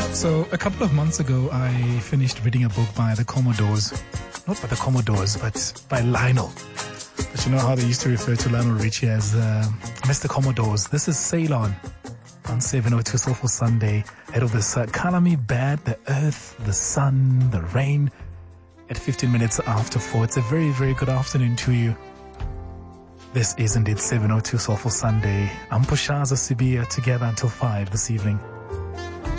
So a couple of months ago, I finished reading a book by the Commodores. Not by the Commodores, but by Lionel. But you know how they used to refer to Lionel Richie as Mr. Commodores. This is Ceylon on 702 Soulful Sunday. Ahead of this Color Me Bad, the earth, the sun, the rain. At 15 minutes after 4. It's a very, very good afternoon to you. This is indeed 702 Soulful Sunday. I'm Pushaza Sibia, together until 5 this evening.